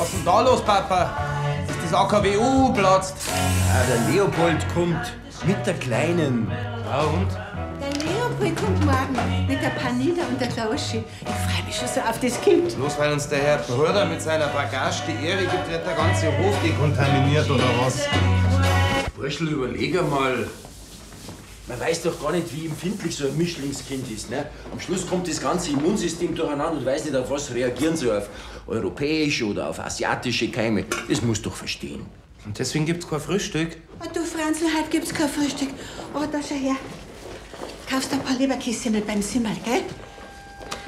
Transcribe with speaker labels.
Speaker 1: Was ist denn da los, Papa? Ist das AKWU platzt?
Speaker 2: Ah, der Leopold kommt mit der Kleinen.
Speaker 1: Ja, und?
Speaker 3: Der Leopold kommt morgen mit der Panina und der Klauschi. Ich freue mich schon so auf das Kind.
Speaker 1: Bloß weil uns der Herr Bruder mit seiner Bagage die Ehre gibt, wird der ganze Hof dekontaminiert, oder was?
Speaker 2: Burschel, überleg einmal. Man weiß doch gar nicht, wie empfindlich so ein Mischlingskind ist. Ne? Am Schluss kommt das ganze Immunsystem durcheinander und weiß nicht, auf was reagieren soll. Auf europäische oder auf asiatische Keime. Das musst du doch verstehen.
Speaker 1: Und deswegen gibt's kein Frühstück?
Speaker 3: Oh, du Franzl, heute gibt's kein Frühstück. Aber da schau her. Kaufst ein paar Leberkäschen nicht beim Simmel, gell?